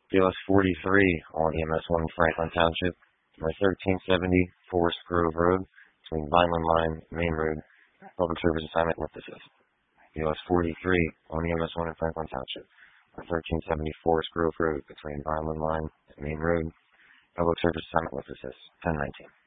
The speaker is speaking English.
US 43 on EMS 1 Franklin Township, number 1370 Forest Grove Road, between Vineland Line and Main Road, public service assignment with assist. US 43 on EMS 1 in Franklin Township, number 1370 Forest Grove Road, between Vineland Line and Main Road, public service assignment with assist. 1019.